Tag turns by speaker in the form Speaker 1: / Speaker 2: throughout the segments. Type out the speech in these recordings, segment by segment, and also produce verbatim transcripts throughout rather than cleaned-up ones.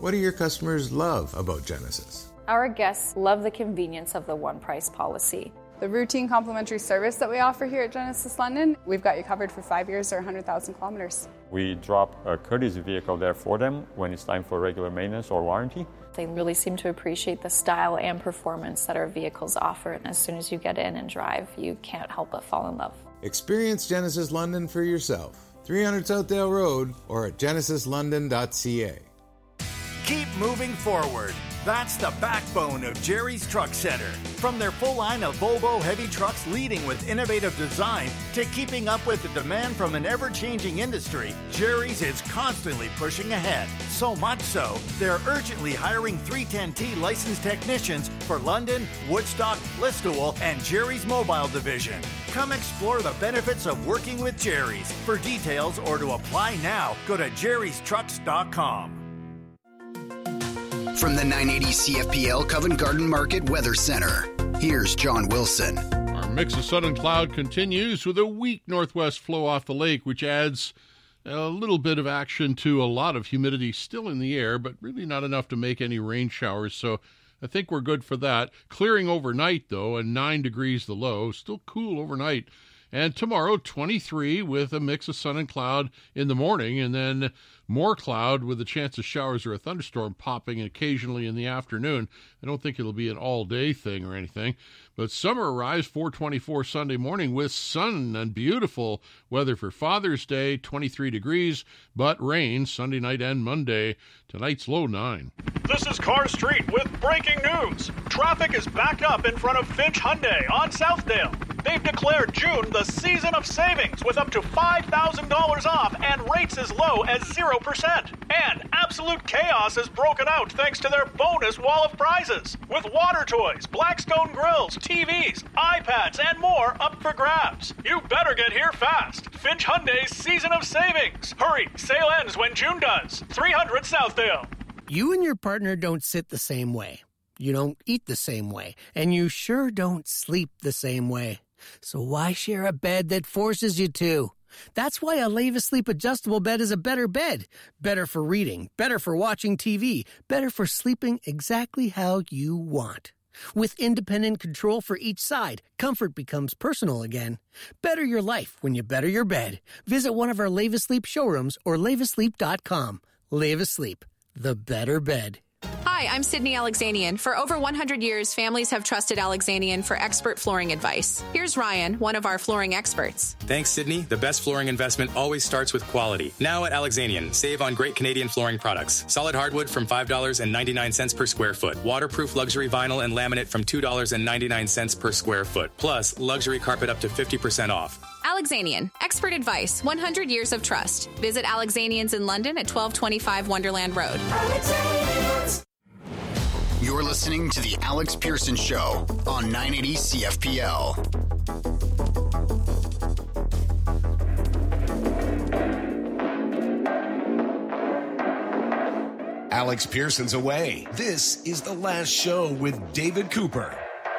Speaker 1: What do your customers love about Genesis?
Speaker 2: Our guests love the convenience of the one-price policy.
Speaker 3: The routine complimentary service that we offer here at Genesis London, we've got you covered for five years or one hundred thousand kilometers.
Speaker 4: We drop a courtesy vehicle there for them when it's time for regular maintenance or warranty.
Speaker 2: They really seem to appreciate the style and performance that our vehicles offer, and as soon as you get in and drive, you can't help but fall in love.
Speaker 1: Experience Genesis London for yourself. three hundred Southdale Road or at genesis london dot c a.
Speaker 5: Keep moving forward. That's the backbone of Jerry's Truck Center. From their full line of Volvo heavy trucks leading with innovative design to keeping up with the demand from an ever-changing industry, Jerry's is constantly pushing ahead. So much so, they're urgently hiring three ten T licensed technicians for London, Woodstock, Listowel, and Jerry's Mobile Division. Come explore the benefits of working with Jerry's. For details or to apply now, go to jerrys trucks dot com.
Speaker 6: From the nine eighty C F P L Covent Garden Market Weather Center, here's John Wilson.
Speaker 7: Our mix of sun and cloud continues with a weak northwest flow off the lake, which adds a little bit of action to a lot of humidity still in the air, but really not enough to make any rain showers. So I think we're good for that. Clearing overnight, though, and nine degrees the low. Still cool overnight. And tomorrow, twenty-three with a mix of sun and cloud in the morning, and then more cloud with a chance of showers or a thunderstorm popping occasionally in the afternoon. I don't think it'll be an all-day thing or anything. But summer arrives four twenty-four Sunday morning with sun and beautiful weather for Father's Day, twenty-three degrees, but rain Sunday night and Monday. Tonight's low nine.
Speaker 8: This is Car Street with breaking news. Traffic is backed up in front of Finch Hyundai on Southdale. They've declared June the season of savings with up to five thousand dollars off and rates as low as zero percent. And absolute chaos has broken out thanks to their bonus wall of prizes. With water toys, Blackstone grills, T Vs, iPads, and more up for grabs. You better get here fast. Finch Hyundai's season of savings. Hurry, sale ends when June does. three hundred Southdale.
Speaker 9: You and your partner don't sit the same way. You don't eat the same way. And you sure don't sleep the same way. So why share a bed that forces you to? That's why a Leva Sleep adjustable bed is a better bed. Better for reading, better for watching T V, better for sleeping exactly how you want. With independent control for each side, comfort becomes personal again. Better your life when you better your bed. Visit one of our Leva Sleep showrooms or leva sleep dot com. Leva Sleep, the better bed.
Speaker 10: Hi, I'm Sydney Alexanian. For over one hundred years, families have trusted Alexanian for expert flooring advice. Here's Ryan, one of our flooring experts.
Speaker 11: Thanks, Sydney. The best flooring investment always starts with quality. Now at Alexanian, save on great Canadian flooring products. Solid hardwood from five dollars and ninety-nine cents per square foot. Waterproof luxury vinyl and laminate from two dollars and ninety-nine cents per square foot. Plus, luxury carpet up to fifty percent off.
Speaker 10: Alexanian, expert advice, one hundred years of trust. Visit Alexanians in London at twelve twenty-five Wonderland Road.
Speaker 6: You're listening to The Alex Pearson Show on nine eighty C F P L.
Speaker 12: Alex Pearson's away. This is The Last Show with David Cooper.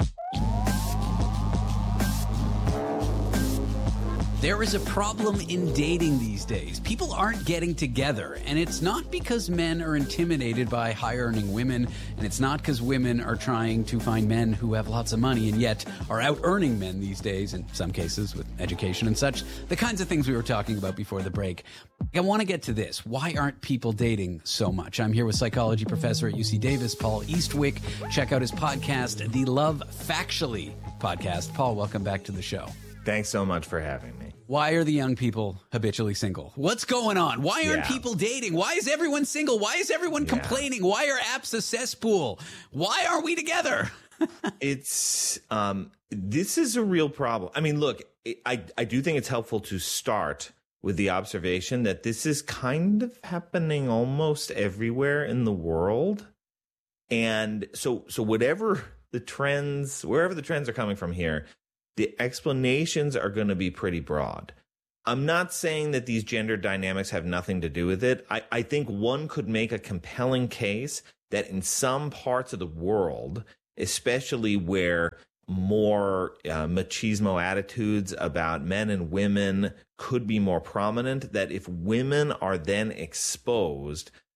Speaker 13: There is a problem in dating these days. People aren't getting together, and it's not because men are intimidated by high-earning women, and it's not because women are trying to find men who have lots of money and yet are out-earning men these days, in some cases with education and such, the kinds of things we were talking about before the break. I want to get to this. Why aren't people dating so much? I'm here with psychology professor at U C Davis, Paul Eastwick. Check out his podcast, the Love Factually podcast. Paul, welcome back to the show.
Speaker 14: Thanks so much for having me.
Speaker 13: Why are the young people habitually single? What's going on? Why aren't
Speaker 14: yeah.
Speaker 13: people dating? Why is everyone single? Why is everyone yeah. complaining? Why are apps a cesspool? Why aren't we together?
Speaker 14: it's um, this is a real problem. I mean, look, I, I do think it's helpful to start with the observation that this is kind of happening almost everywhere in the world. And so so whatever the trends, wherever the trends are coming from here, the explanations are going to be pretty broad. I'm not saying that these gender dynamics have nothing to do with it. I, I think one could make a compelling case that in some parts of the world, especially where more uh, machismo attitudes about men and women could be more prominent, that if women are then exposed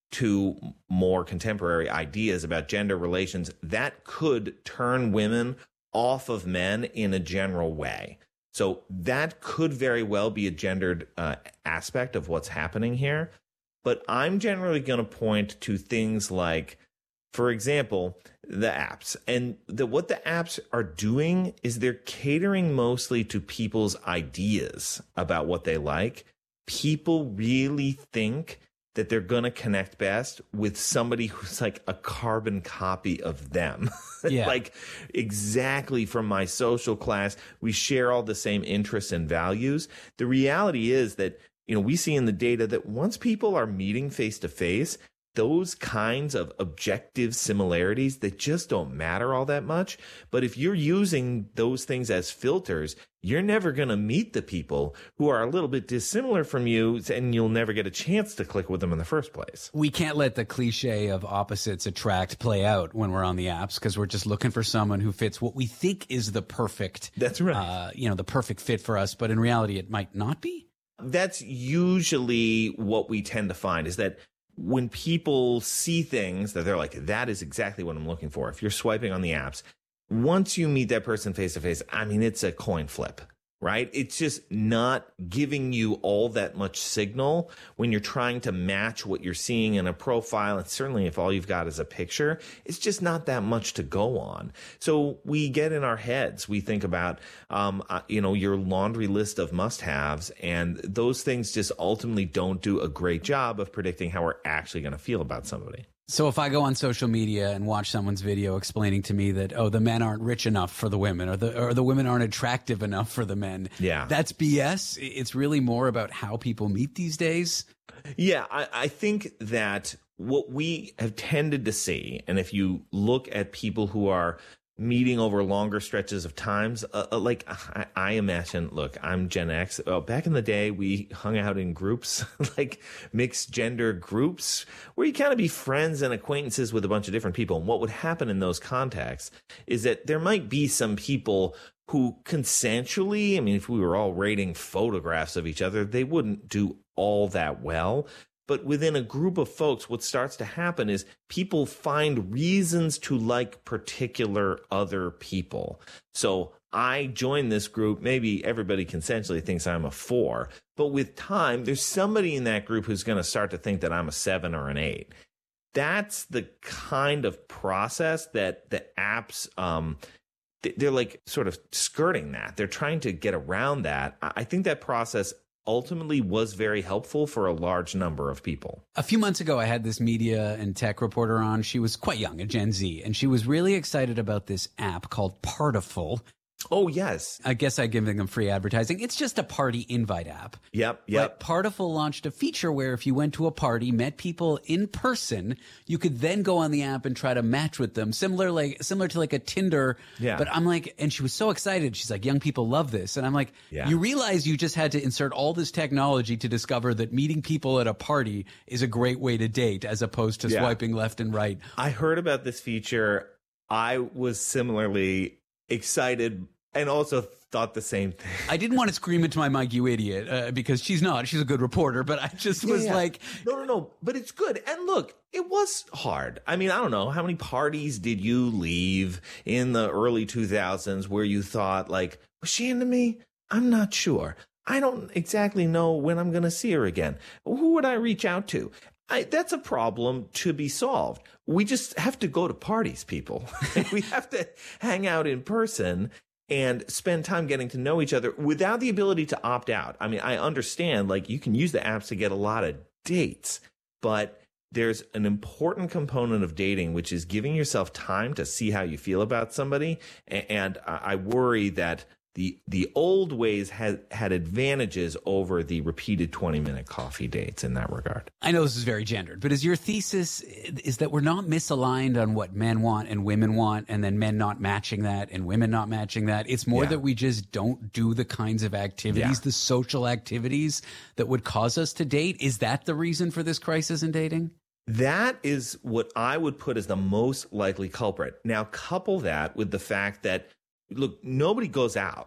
Speaker 14: to more contemporary ideas about gender relations, that could turn women off of men in a general way. So that could very well be a gendered uh, aspect of what's happening here. But I'm generally going to point to things like, for example, the apps. And the, what the apps are doing is they're catering mostly to people's ideas about what they like. People really think that they're going to connect best with somebody who's like a carbon copy of them. Yeah. Like exactly from my social class, we share all the same interests and values. The reality is that, you know, we see in the data that once people are meeting face to face, those kinds of objective similarities that just don't matter all that much. But if you're using those things as filters, you're never going to meet the people who are a little bit dissimilar from you, and you'll never get a chance to click with them in the first place.
Speaker 13: We can't let the cliche of opposites attract play out when we're on the apps, because we're just looking for someone who fits what we think is the perfect,
Speaker 14: that's right,
Speaker 13: uh, you know, the perfect fit for us. But in reality, it might not be.
Speaker 14: That's usually what we tend to find, is that when people see things that they're like, that is exactly what I'm looking for. If you're swiping on the apps, once you meet that person face to face, I mean, it's a coin flip, right? It's just not giving you all that much signal when you're trying to match what you're seeing in a profile. And certainly if all you've got is a picture, it's just not that much to go on. So we get in our heads, we think about, um, uh, you know, your laundry list of must-haves, and those things just ultimately don't do a great job of predicting how we're actually going to feel about somebody.
Speaker 13: So if I go on social media and watch someone's video explaining to me that, oh, the men aren't rich enough for the women, or the or the women aren't attractive enough for the men,
Speaker 14: yeah,
Speaker 13: that's B S. It's really more about how people meet these days.
Speaker 14: Yeah, I, I think that what we have tended to see, and if you look at people who are meeting over longer stretches of times, uh, like I, I imagine, look, I'm Gen X. Oh, back in the day, we hung out in groups, like mixed gender groups, where you kind of be friends and acquaintances with a bunch of different people. And what would happen in those contexts is that there might be some people who consensually, I mean, if we were all rating photographs of each other, they wouldn't do all that well. But within a group of folks, what starts to happen is people find reasons to like particular other people. So I join this group. Maybe everybody consensually thinks I'm a four, but with time, there's somebody in that group who's going to start to think that I'm a seven or an eight. That's the kind of process that the apps, um, they're like sort of skirting that. They're trying to get around that. I think that process ultimately was very helpful for a large number of people.
Speaker 13: A few months ago, I had this media and tech reporter on. She was quite young, a Gen Z, and she was really excited about this app called Partiful.
Speaker 14: Oh, yes.
Speaker 13: I guess I'm giving them free advertising. It's just a party invite app.
Speaker 14: Yep, yep.
Speaker 13: But Partiful launched a feature where if you went to a party, met people in person, you could then go on the app and try to match with them. Similar like similar to like a Tinder.
Speaker 14: Yeah.
Speaker 13: But I'm like, and she was so excited. She's like, young people love this. And I'm like,
Speaker 14: yeah.
Speaker 13: You realize you just had to insert all this technology to discover that meeting people at a party is a great way to date as opposed to yeah. swiping left and right.
Speaker 14: I heard about this feature. I was similarly excited and also thought the same thing.
Speaker 13: I didn't want to scream into my mic, you idiot, uh, because she's not. She's a good reporter, but I just was
Speaker 14: yeah, yeah.
Speaker 13: like...
Speaker 14: No, no, no, but it's good. And look, it was hard. I mean, I don't know. How many parties did you leave in the early two thousands where you thought, like, was she into me? I'm not sure. I don't exactly know when I'm going to see her again. Who would I reach out to? I, that's a problem to be solved. We just have to go to parties, people. We have to hang out in person and spend time getting to know each other without the ability to opt out. I mean, I understand, like, you can use the apps to get a lot of dates, but there's an important component of dating, which is giving yourself time to see how you feel about somebody. And I worry that The the old ways had had advantages over the repeated twenty-minute coffee dates in that regard.
Speaker 13: I know this is very gendered, but is your thesis is that we're not misaligned on what men want and women want, and then men not matching that and women not matching that? It's more
Speaker 14: Yeah.
Speaker 13: that we just don't do the kinds of activities,
Speaker 14: Yeah.
Speaker 13: the social activities that would cause us to date? Is that the reason for this crisis in dating?
Speaker 14: That is what I would put as the most likely culprit. Now, couple that with the fact that, look, nobody goes out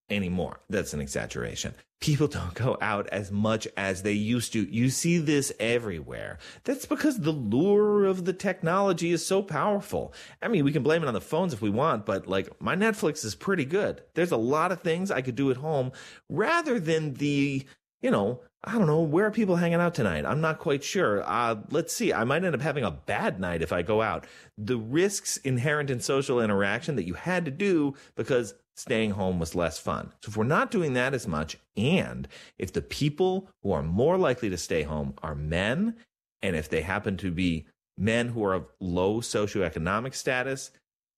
Speaker 14: anymore. That's an exaggeration. People don't go out as much as they used to. You see this everywhere. That's because the lure of the technology is so powerful. I mean, we can blame it on the phones if we want, but like my Netflix is pretty good. There's a lot of things I could do at home rather than the, you know, I don't know, where are people hanging out tonight? I'm not quite sure. Uh, let's see. I might end up having a bad night if I go out. The risks inherent in social interaction that you had to do because staying home was less fun. So if we're not doing that as much, and if the people who are more likely to stay home are men, and if they happen to be men who are of low socioeconomic status,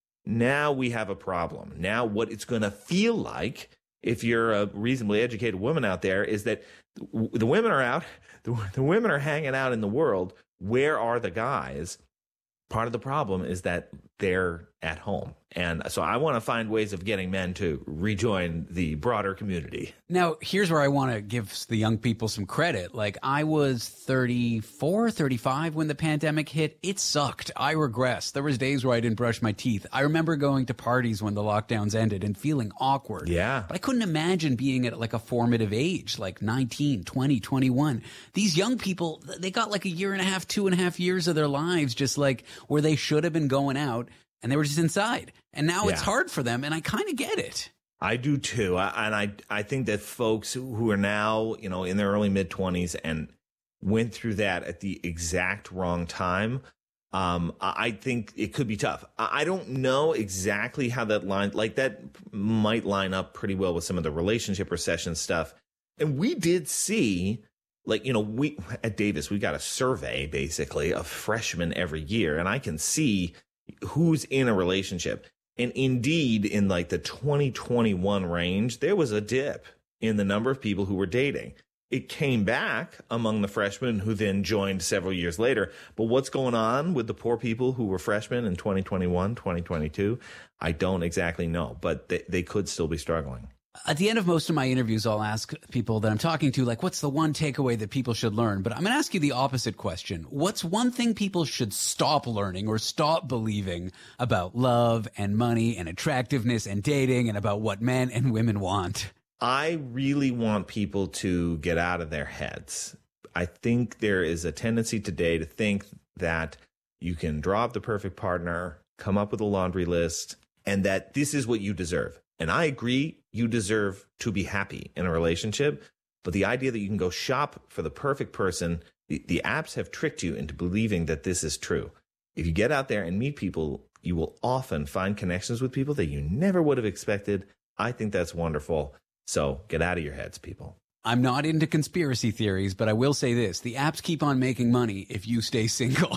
Speaker 14: now we have a problem. Now what it's going to feel like, if you're a reasonably educated woman out there, is that the women are out, the, the women are hanging out in the world. Where are the guys? Part of the problem is that they're at home. And so I want to find ways of getting men to rejoin the broader community.
Speaker 13: Now, here's where I want to give the young people some credit. Like, I was thirty-four, thirty-five when the pandemic hit. It sucked. I regressed. There was days where I didn't brush my teeth. I remember going to parties when the lockdowns ended and feeling awkward.
Speaker 14: Yeah.
Speaker 13: But I couldn't imagine being at like a formative age, like nineteen, twenty, twenty-one. These young people, they got like a year and a half, two and a half years of their lives just like where they should have been going out. And they were just inside. And now
Speaker 14: Yeah.
Speaker 13: it's hard for them. And I kind of get it.
Speaker 14: I do too. I, and I, I think that folks who are now, you know, in their early mid twenties and went through that at the exact wrong time, um, I think it could be tough. I I don't know exactly how that line, like that might line up pretty well with some of the relationship recession stuff. And we did see, like, you know, we at Davis, we got a survey basically of freshmen every year. And I can see who's in a relationship. And indeed, in like the twenty twenty-one range, there was a dip in the number of people who were dating. It came back among the freshmen who then joined several years later. But what's going on with the poor people who were freshmen in twenty twenty-one, twenty twenty-two? I don't exactly know, but they, they could still be struggling.
Speaker 13: At the end of most of my interviews, I'll ask people that I'm talking to, like, what's the one takeaway that people should learn? But I'm going to ask you the opposite question. What's one thing people should stop learning or stop believing about love and money and attractiveness and dating and about what men and women want?
Speaker 14: I really want people to get out of their heads. I think there is a tendency today to think that you can draw up the perfect partner, come up with a laundry list, and that this is what you deserve. And I agree, you deserve to be happy in a relationship. But the idea that you can go shop for the perfect person, the, the apps have tricked you into believing that this is true. If you get out there and meet people, you will often find connections with people that you never would have expected. I think that's wonderful. So get out of your heads, people.
Speaker 13: I'm not into conspiracy theories, but I will say this. The apps keep on making money if you stay single.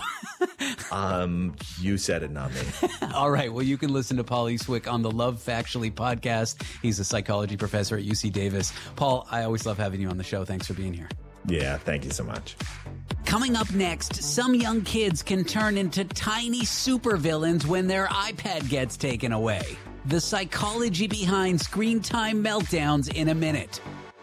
Speaker 14: um, you said it, not me.
Speaker 13: All right. Well, you can listen to Paul Eastwick on the Love Factually podcast. He's a psychology professor at U C Davis. Paul, I always love having you on the show. Thanks for being here.
Speaker 14: Yeah, thank you so much.
Speaker 13: Coming up next, some young kids can turn into tiny supervillains when their iPad gets taken away. The psychology behind screen time meltdowns in a minute.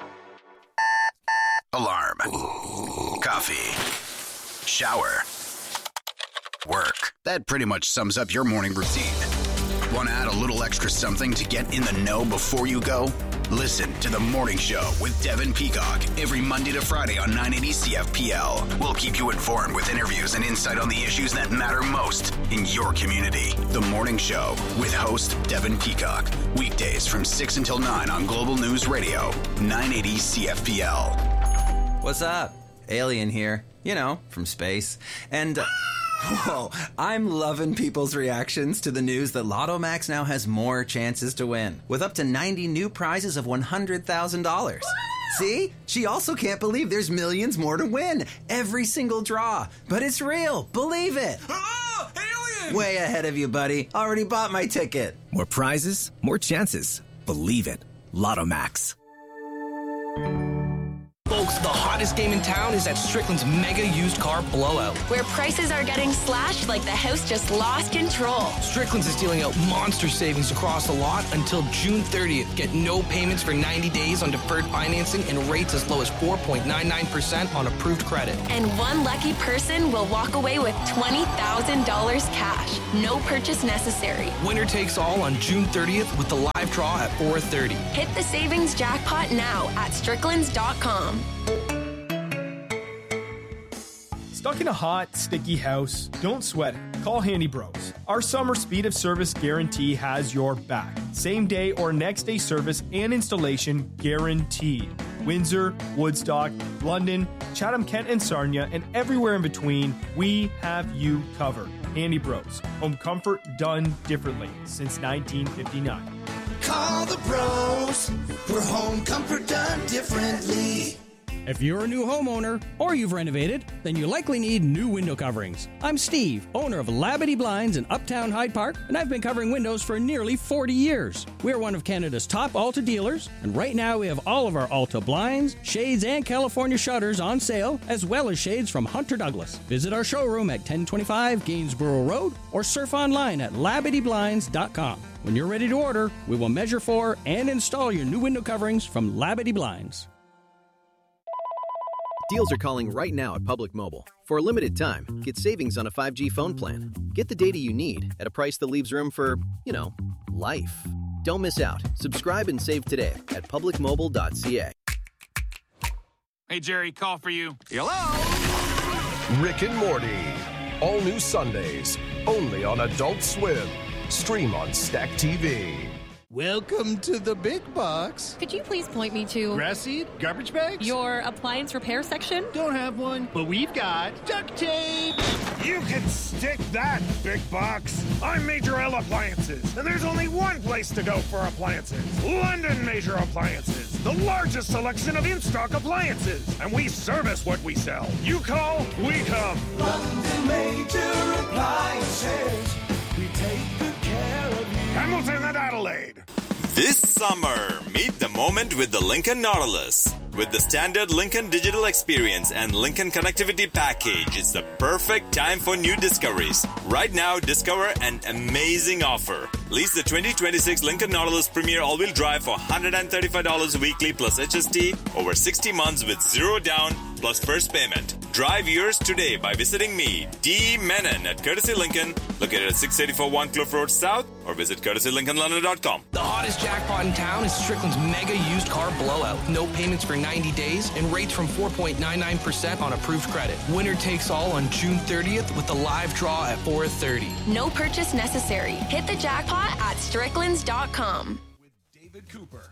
Speaker 6: Alarm. Coffee. Shower. Work. That pretty much sums up your morning routine. Want to add a little extra something to get in the know before you go? Listen to The Morning Show with Devin Peacock every Monday to Friday on nine eighty C F P L. We'll keep you informed with interviews and insight on the issues that matter most in your community. The Morning Show with host Devin Peacock. Weekdays from six until nine on Global News Radio, nine eighty C F P L.
Speaker 15: What's up? Alien here. You know, from space. And... Uh, Whoa, I'm loving people's reactions to the news that Lotto Max now has more chances to win, with up to ninety new prizes of one hundred thousand dollars. See? She also can't believe there's millions more to win. Every single draw. But it's real. Believe it.
Speaker 16: Oh, alien!
Speaker 15: Way ahead of you, buddy. Already bought my ticket.
Speaker 17: More prizes, more chances. Believe it. Lotto Max.
Speaker 16: folks, the hottest game in town is at Strickland's Mega Used Car Blowout,
Speaker 17: where prices are getting slashed like the house just lost control.
Speaker 16: Strickland's is dealing out monster savings across the lot until June thirtieth. Get no payments for ninety days on deferred financing and rates as low as four point nine nine percent on approved credit.
Speaker 17: And one lucky person will walk away with twenty thousand dollars cash. No purchase necessary.
Speaker 16: Winner takes all on June thirtieth with the live draw at four thirty.
Speaker 17: Hit the savings jackpot now at stricklands dot com.
Speaker 18: Stuck in a hot, sticky house? Don't sweat it. Call Handy Bros. Our summer speed of service guarantee has your back. Same day or next day service and installation guaranteed. Windsor, Woodstock, London, Chatham-Kent and Sarnia, and everywhere in between, we have you covered. Handy Bros. Home comfort done differently since nineteen fifty-nine.
Speaker 19: Call the bros for home comfort done differently.
Speaker 20: If you're a new homeowner or you've renovated, then you likely need new window coverings. I'm Steve, owner of Labadee Blinds in Uptown Hyde Park, and I've been covering windows for nearly forty years. We're one of Canada's top Alta dealers, and right now we have all of our Alta blinds, shades, and California shutters on sale, as well as shades from Hunter Douglas. Visit our showroom at ten twenty-five Gainsborough Road or surf online at labadee blinds dot com. When you're ready to order, we will measure for and install your new window coverings from Labadee Blinds.
Speaker 21: Deals are calling right now at Public Mobile. For a limited time, get savings on a five G phone plan. Get the data you need at a price that leaves room for, you know, life. Don't miss out. Subscribe and save today at public mobile dot c a.
Speaker 22: Hey, Jerry, call for you.
Speaker 12: Hello? Rick and Morty. All new Sundays. Only on Adult Swim. Stream on Stack T V.
Speaker 23: Welcome to the big box.
Speaker 24: Could you please point me to...
Speaker 23: Grass seed? Garbage bags?
Speaker 24: Your appliance repair section?
Speaker 23: Don't have one, but we've got duct tape.
Speaker 25: You can stick that, big box. I'm Major L Appliances, and there's only one place to go for appliances. London Major Appliances, the largest selection of in-stock appliances. And we service what we sell. You call, we come.
Speaker 19: London Major Appliances. We take good care of you.
Speaker 25: Hamilton and Adelaide.
Speaker 26: This summer, meet the moment with the Lincoln Nautilus. With the standard Lincoln Digital Experience and Lincoln Connectivity Package, it's the perfect time for new discoveries. Right now, discover an amazing offer. Lease the twenty twenty-six Lincoln Nautilus Premier All-Wheel Drive for one hundred thirty-five dollars weekly plus H S T over sixty months with zero down plus first payment. Drive yours today by visiting me, D. Menon, at Courtesy Lincoln, located at six eighty-four One Cliff Road South, or visit courtesy lincoln london dot com.
Speaker 16: The hottest jackpot in town is Strickland's Mega Used Car Blowout. No payments for ninety days and rates from four point nine nine percent on approved credit. Winner takes all on June thirtieth with the live draw at four thirty.
Speaker 17: No purchase necessary. Hit the jackpot at stricklands dot com.
Speaker 12: With David Cooper.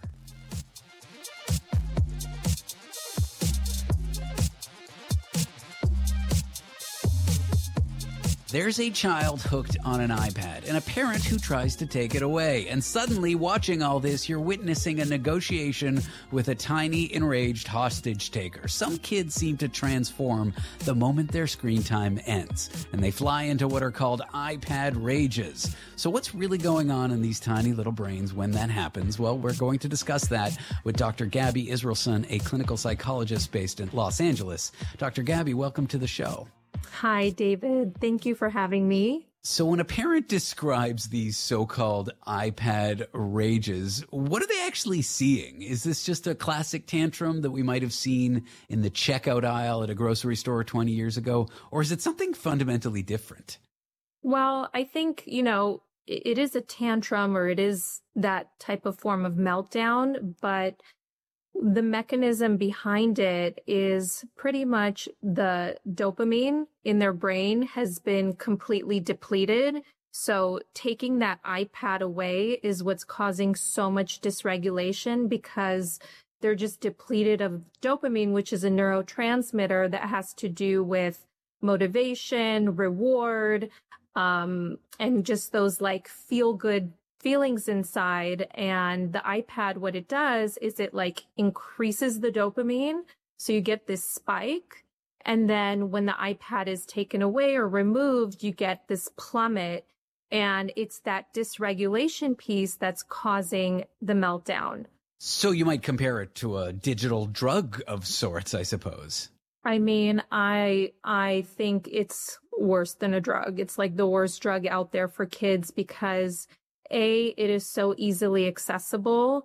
Speaker 13: There's a child hooked on an iPad and a parent who tries to take it away. And suddenly, watching all this, you're witnessing a negotiation with a tiny, enraged hostage taker. Some kids seem to transform the moment their screen time ends, and they fly into what are called iPad rages. So what's really going on in these tiny little brains when that happens? Well, we're going to discuss that with Doctor Gabby Israelson, a clinical psychologist based in Los Angeles. Doctor Gabby, welcome to the show.
Speaker 27: Hi, David. Thank you for having me.
Speaker 13: So when a parent describes these so-called iPad rages, what are they actually seeing? Is this just a classic tantrum that we might have seen in the checkout aisle at a grocery store twenty years ago? Or is it something fundamentally different?
Speaker 27: Well, I think, you know, it is a tantrum, or it is that type of form of meltdown, but the mechanism behind it is pretty much the dopamine in their brain has been completely depleted. So taking that iPad away is what's causing so much dysregulation, because they're just depleted of dopamine, which is a neurotransmitter that has to do with motivation, reward, um, and just those like feel good feelings inside. And the iPad, what it does is it like increases the dopamine. So you get this spike. And then when the iPad is taken away or removed, you get this plummet. And it's that dysregulation piece that's causing the meltdown.
Speaker 13: So you might compare it to a digital drug of sorts, I suppose.
Speaker 27: I mean, I I think it's worse than a drug. It's like the worst drug out there for kids because A, it is so easily accessible.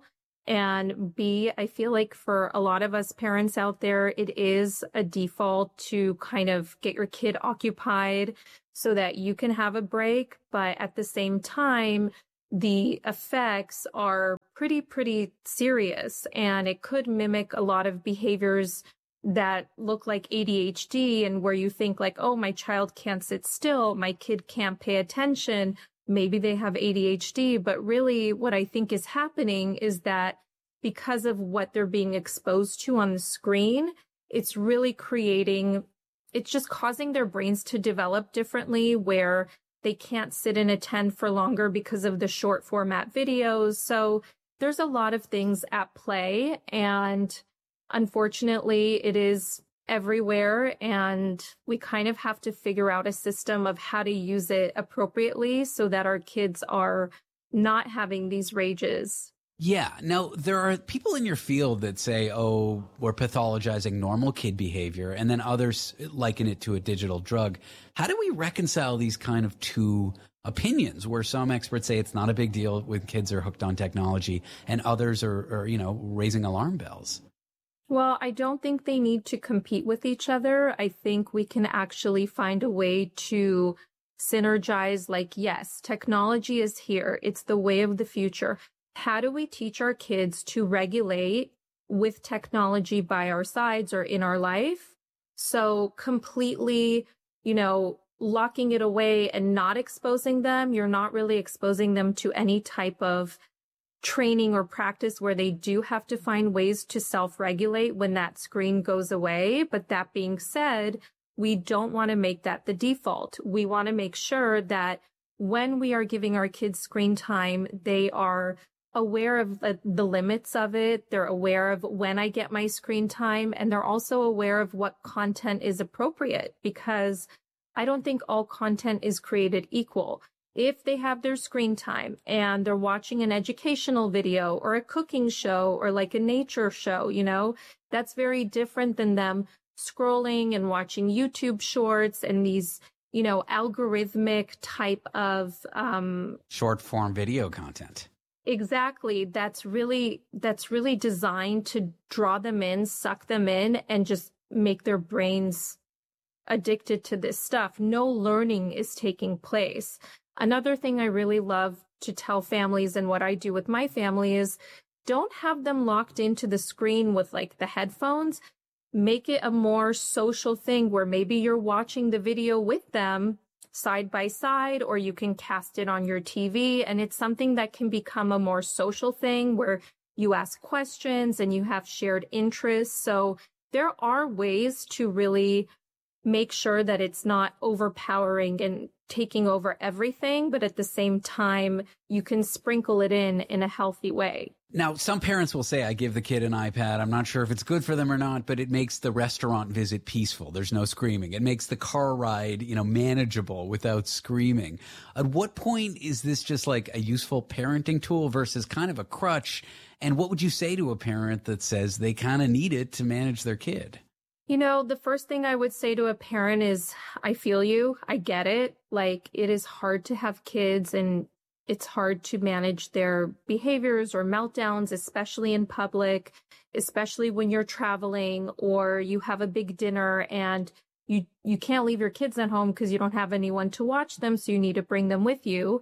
Speaker 27: And B, I feel like for a lot of us parents out there, it is a default to kind of get your kid occupied so that you can have a break. But at the same time, the effects are pretty, pretty serious. And it could mimic a lot of behaviors that look like A D H D and where you think like, oh, my child can't sit still, my kid can't pay attention, maybe they have A D H D. But really what I think is happening is that because of what they're being exposed to on the screen, it's really creating, it's just causing their brains to develop differently where they can't sit and attend for longer because of the short format videos. So there's a lot of things at play, and unfortunately, it is everywhere, and we kind of have to figure out a system of how to use it appropriately so that our kids are not having these rages.
Speaker 13: Yeah. Now, there are people in your field that say, oh, we're pathologizing normal kid behavior, and then others liken it to a digital drug. How do we reconcile these kind of two opinions where some experts say it's not a big deal when kids are hooked on technology and others are, are you know, raising alarm bells?
Speaker 27: Well, I don't think they need to compete with each other. I think we can actually find a way to synergize, like, yes, technology is here. It's the way of the future. How do we teach our kids to regulate with technology by our sides or in our life? So completely, you know, locking it away and not exposing them, you're not really exposing them to any type of training or practice where they do have to find ways to self-regulate when that screen goes away. But that being said, we don't want to make that the default. We want to make sure that when we are giving our kids screen time, they are aware of the, the limits of it. They're aware of when I get my screen time, and they're also aware of what content is appropriate, because I don't think all content is created equal. If they have their screen time and they're watching an educational video or a cooking show or like a nature show, you know, that's very different than them scrolling and watching YouTube shorts and these, you know, algorithmic type of um,
Speaker 13: short form video content.
Speaker 27: Exactly. That's really, that's really designed to draw them in, suck them in, and just make their brains addicted to this stuff. No learning is taking place. Another thing I really love to tell families, and what I do with my family, is don't have them locked into the screen with like the headphones. Make it a more social thing where maybe you're watching the video with them side by side, or you can cast it on your T V, and it's something that can become a more social thing where you ask questions and you have shared interests. So there are ways to really make sure that it's not overpowering and taking over everything, but at the same time, you can sprinkle it in in a healthy way.
Speaker 13: Now, some parents will say, I give the kid an iPad. I'm not sure if it's good for them or not, but it makes the restaurant visit peaceful. There's no screaming. It makes the car ride, you know, manageable without screaming. At what point is this just like a useful parenting tool versus kind of a crutch? And what would you say to a parent that says they kind of need it to manage their kid?
Speaker 27: You know, the first thing I would say to a parent is, I feel you. I get it. Like, it is hard to have kids, and it's hard to manage their behaviors or meltdowns, especially in public, especially when you're traveling or you have a big dinner and you, you can't leave your kids at home because you don't have anyone to watch them. So you need to bring them with you.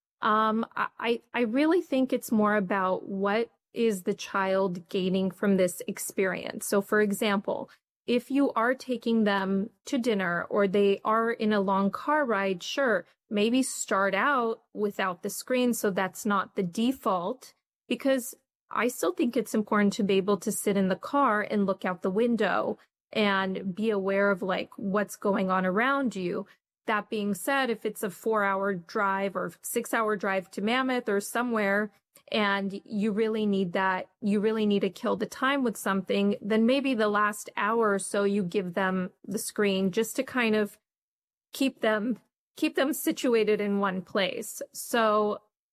Speaker 27: Um, I, I really think it's more about what is the child gaining from this experience. So for example, if you are taking them to dinner or they are in a long car ride, sure, maybe start out without the screen so that's not the default, because I still think it's important to be able to sit in the car and look out the window and be aware of like what's going on around you. That being said, if it's a four hour drive or six hour drive to Mammoth or somewhere, and you really need that, you really need to kill the time with something, then maybe the last hour or so you give them the screen just to kind of keep them, keep them situated in one place. So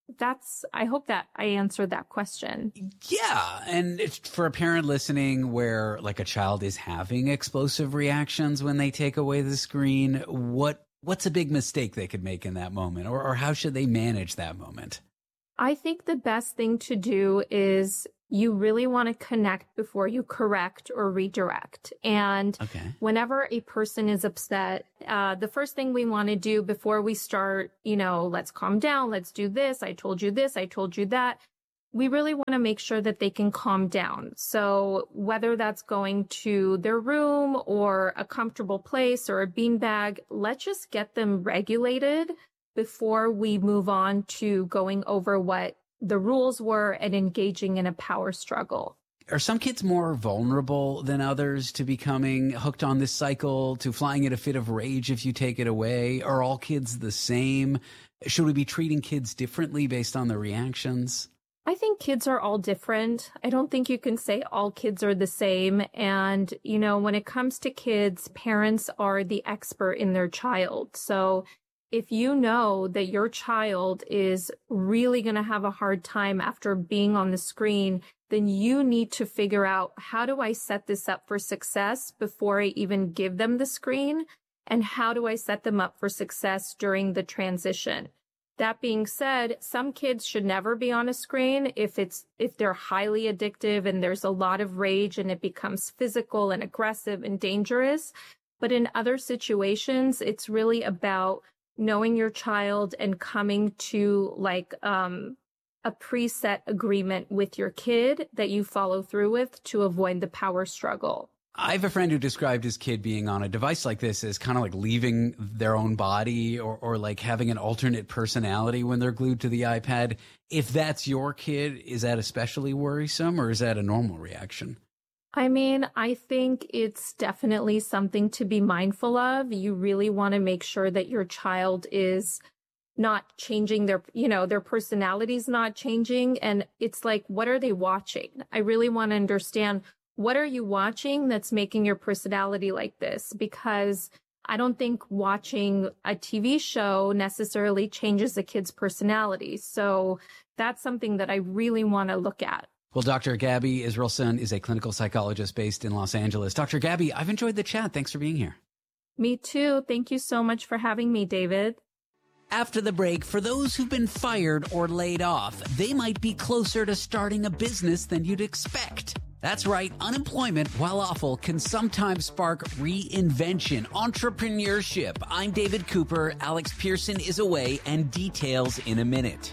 Speaker 27: that's, I hope that I answered that question.
Speaker 13: Yeah. And it's for a parent listening where like a child is having explosive reactions when they take away the screen, what what's a big mistake they could make in that moment? Or, or how should they manage that moment?
Speaker 27: I think the best thing to do is you really want to connect before you correct or redirect. And
Speaker 13: okay.
Speaker 27: whenever a person is upset, uh, the first thing we want to do before we start, you know, let's calm down, let's do this, I told you this, I told you that, we really want to make sure that they can calm down. So whether that's going to their room or a comfortable place or a beanbag, let's just get them regulated before we move on to going over what the rules were and engaging in a power struggle.
Speaker 13: Are some kids more vulnerable than others to becoming hooked on this cycle, to flying in a fit of rage if you take it away? Are all kids the same? Should we be treating kids differently based on the reactions?
Speaker 27: I think kids are all different. I don't think you can say all kids are the same. And, you know, when it comes to kids, parents are the expert in their child. So if you know that your child is really going to have a hard time after being on the screen, then you need to figure out, how do I set this up for success before I even give them the screen? And how do I set them up for success during the transition? That being said, some kids should never be on a screen if it's if they're highly addictive and there's a lot of rage and it becomes physical and aggressive and dangerous. But in other situations, it's really about knowing your child and coming to like um, a preset agreement with your kid that you follow through with to avoid the power struggle.
Speaker 13: I have a friend who described his kid being on a device like this as kind of like leaving their own body or, or like having an alternate personality when they're glued to the iPad. If that's your kid, is that especially worrisome or is that a normal reaction?
Speaker 27: I mean, I think it's definitely something to be mindful of. You really want to make sure that your child is not changing their, you know, their personality's not changing. And it's like, what are they watching? I really want to understand, what are you watching that's making your personality like this? Because I don't think watching a T V show necessarily changes a kid's personality. So that's something that I really want to look at.
Speaker 13: Well, Doctor Gabby Israelson is a clinical psychologist based in Los Angeles. Doctor Gabby, I've enjoyed the chat. Thanks for being here.
Speaker 27: Me too. Thank you so much for having me, David.
Speaker 13: After the break, for those who've been fired or laid off, they might be closer to starting a business than you'd expect. That's right, unemployment, while awful, can sometimes spark reinvention, entrepreneurship. I'm David Cooper, Alex Pearson is away, and details in a minute.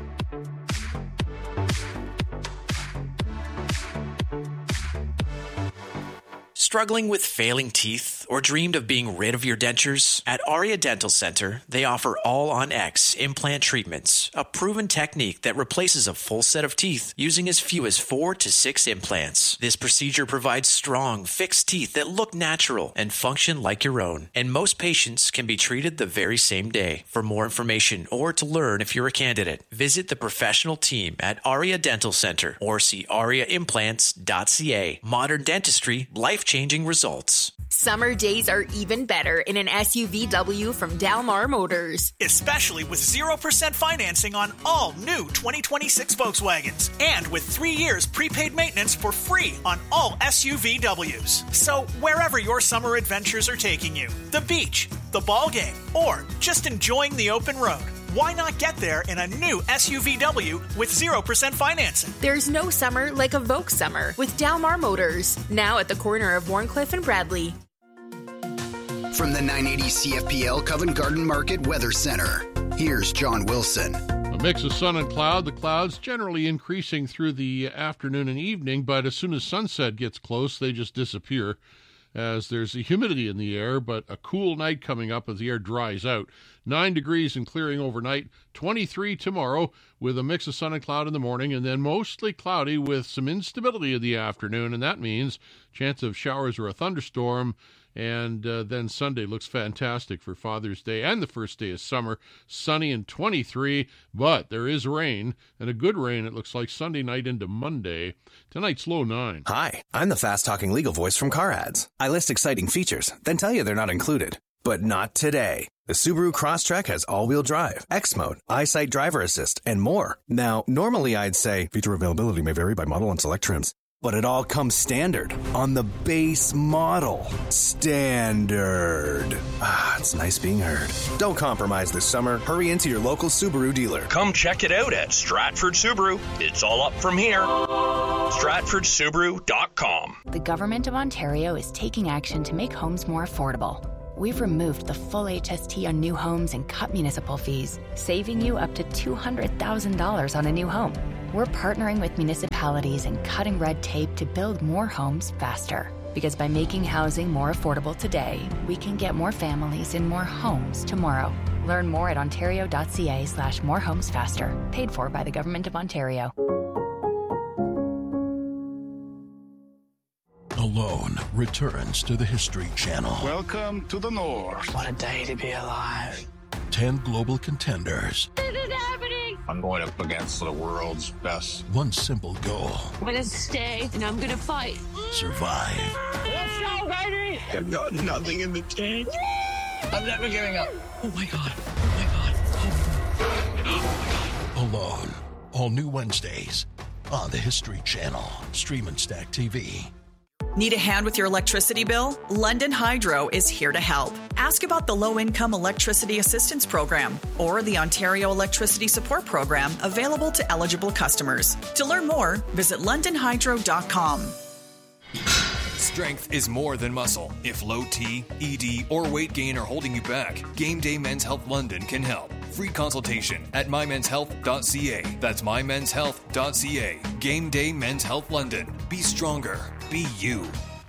Speaker 1: Struggling with failing teeth or dreamed of being rid of your dentures? At Aria Dental Center, they offer All-on-X implant treatments, a proven technique that replaces a full set of teeth using as few as four to six implants. This procedure provides strong, fixed teeth that look natural and function like your own, and most patients can be treated the very same day. For more information or to learn if you're a candidate, visit the professional team at Aria Dental Center or see aria implants dot c a. Modern dentistry, life-changing results.
Speaker 2: Summer days are even better in an S U V W from Dalmar Motors.
Speaker 3: Especially with zero percent financing on all new twenty twenty-six Volkswagens. And with three years prepaid maintenance for free on all S U V Ws. So wherever your summer adventures are taking you, the beach, the ball game, or just enjoying the open road, why not get there in a new S U V W with zero percent financing?
Speaker 2: There's no summer like a Volks summer with Dalmar Motors. Now at the corner of Warncliffe and Bradley.
Speaker 6: From the nine eighty C F P L Covent Garden Market Weather Center, here's John Wilson.
Speaker 4: A mix of sun and cloud. The clouds generally increasing through the afternoon and evening, but as soon as sunset gets close, they just disappear, as there's a humidity in the air, but a cool night coming up as the air dries out. Nine degrees and clearing overnight, twenty-three tomorrow with a mix of sun and cloud in the morning, and then mostly cloudy with some instability in the afternoon, and that means chance of showers or a thunderstorm. And uh, then Sunday looks fantastic for Father's Day and the first day of summer. Sunny and twenty-three, but there is rain, and a good rain, it looks like, Sunday night into Monday. Tonight's low nine.
Speaker 5: Hi, I'm the fast-talking legal voice from Car Ads. I list exciting features, then tell you they're not included. But not today. The Subaru Crosstrek has all-wheel drive, X-Mode, EyeSight Driver Assist, and more. Now, normally I'd say feature availability may vary by model and select trims, but it all comes standard on the base model. Standard. Ah, it's nice being heard. Don't compromise this summer. Hurry into your local Subaru dealer.
Speaker 7: Come check it out at Stratford Subaru. It's all up from here. Stratford Subaru dot com.
Speaker 8: The Government of Ontario is taking action to make homes more affordable. We've removed the full H S T on new homes and cut municipal fees, saving you up to two hundred thousand dollars on a new home. We're partnering with municipalities and cutting red tape to build more homes faster. Because by making housing more affordable today, we can get more families in more homes tomorrow. Learn more at ontario.ca slash more homes faster. Paid for by the Government of Ontario.
Speaker 9: Alone returns to the History Channel.
Speaker 23: Welcome to the North.
Speaker 9: What a day to be alive. Ten global contenders.
Speaker 10: This is happening.
Speaker 11: I'm going up against the world's best.
Speaker 9: One simple goal.
Speaker 10: I'm going to stay and I'm going to fight.
Speaker 9: Survive.
Speaker 10: Let's go, baby.
Speaker 11: I've got nothing in the tank.
Speaker 10: I'm never giving up.
Speaker 9: Oh my God. Oh my God. Oh. Oh my God. Alone. All new Wednesdays on the History Channel. Stream and Stack T V.
Speaker 14: Need a hand with your electricity bill? London Hydro is here to help. Ask about the Low-Income Electricity Assistance Program or the Ontario Electricity Support Program available to eligible customers. To learn more, visit london hydro dot com.
Speaker 28: Strength is more than muscle. If low T, E D, or weight gain are holding you back, Game Day Men's Health London can help. Free consultation at my mens health dot c a. That's my mens health dot c a. Game Day Men's Health London. Be stronger. Be you.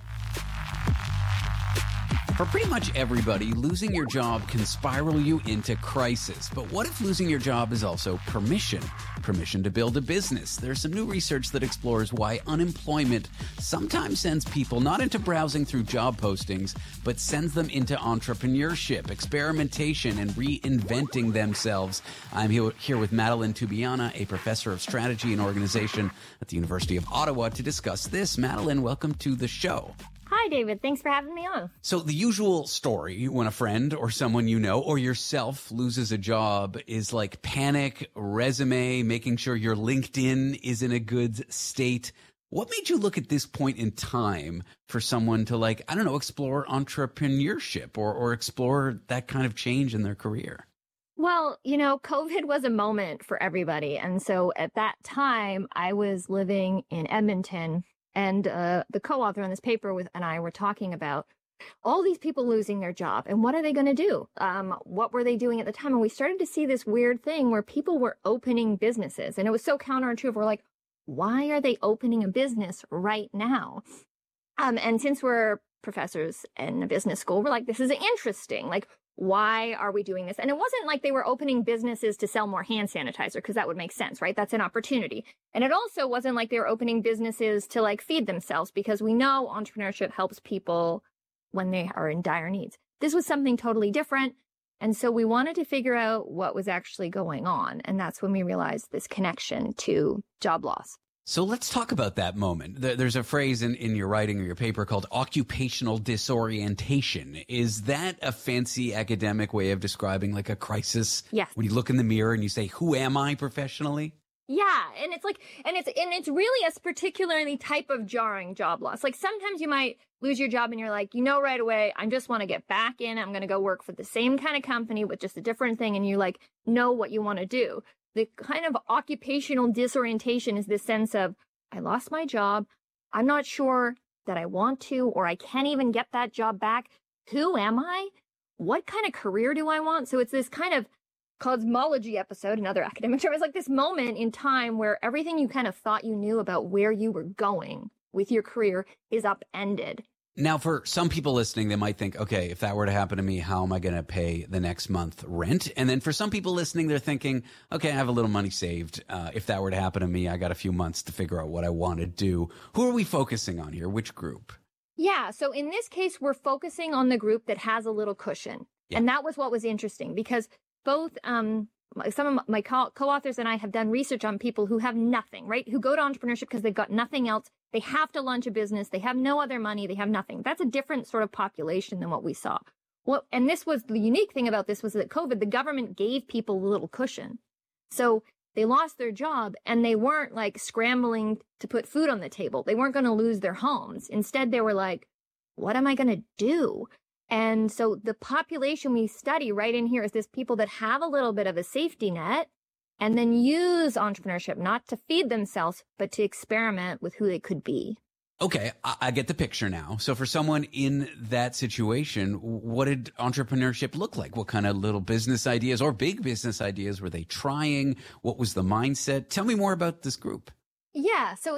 Speaker 13: For pretty much everybody, losing your job can spiral you into crisis. But what if losing your job is also permission? Permission to build a business. There's some new research that explores why unemployment sometimes sends people not into browsing through job postings, but sends them into entrepreneurship, experimentation, and reinventing themselves. I'm here with Madeline Tubiana, a professor of strategy and organization at the University of Ottawa, to discuss this. Madeline, welcome to the show.
Speaker 29: Hi, David. Thanks for having me on.
Speaker 13: So the usual story when a friend or someone you know or yourself loses a job is like panic, resume, making sure your LinkedIn is in a good state. What made you look at this point in time for someone to, like, I don't know, explore entrepreneurship or, or explore that kind of change in their career?
Speaker 29: Well, you know, COVID was a moment for everybody. And so at that time, I was living in Edmonton. And uh, the co-author on this paper with and I were talking about all these people losing their job and what are they going to do? Um, what were they doing at the time? And we started to see this weird thing where people were opening businesses. And it was so counterintuitive. We're like, why are they opening a business right now? Um, and since we're professors in a business school, we're like, this is interesting. Like, why are we doing this? And it wasn't like they were opening businesses to sell more hand sanitizer, because that would make sense, right? That's an opportunity. And it also wasn't like they were opening businesses to, like, feed themselves, because we know entrepreneurship helps people when they are in dire needs. This was something totally different. And so we wanted to figure out what was actually going on. And that's when we realized this connection to job loss.
Speaker 13: So let's talk about that moment. There's a phrase in, in your writing or your paper called occupational disorientation. Is that a fancy academic way of describing, like, a crisis?
Speaker 29: Yes.
Speaker 13: When you look in the mirror and you say, who am I professionally?
Speaker 29: Yeah. And it's like, and it's, and it's really a particularly type of jarring job loss. Like, sometimes you might lose your job and you're like, you know, right away, I just want to get back in. I'm going to go work for the same kind of company with just a different thing. And you, like, know what you want to do. The kind of occupational disorientation is this sense of, I lost my job. I'm not sure that I want to, or I can't even get that job back. Who am I? What kind of career do I want? So it's this kind of cosmology episode, another academic term. It's like this moment in time where everything you kind of thought you knew about where you were going with your career is upended.
Speaker 13: Now, for some people listening, they might think, okay, if that were to happen to me, how am I going to pay the next month rent? And then for some people listening, they're thinking, okay, I have a little money saved. Uh, if that were to happen to me, I got a few months to figure out what I want to do. Who are we focusing on here? Which group?
Speaker 29: Yeah. So in this case, we're focusing on the group that has a little cushion. Yeah. And that was what was interesting, because both um, some of my co- co-authors and I have done research on people who have nothing, right? Who go to entrepreneurship because they've got nothing else. They have to launch a business. They have no other money. They have nothing. That's a different sort of population than what we saw. Well, and this was the unique thing about this was that COVID, the government gave people a little cushion. So they lost their job and they weren't like scrambling to put food on the table. They weren't going to lose their homes. Instead, they were like, what am I going to do? And so the population we study right in here is this people that have a little bit of a safety net and then use entrepreneurship not to feed themselves, but to experiment with who they could be.
Speaker 13: Okay, I, I get the picture now. So for someone in that situation, what did entrepreneurship look like? What kind of little business ideas or big business ideas were they trying? What was the mindset? Tell me more about this group.
Speaker 29: Yeah, so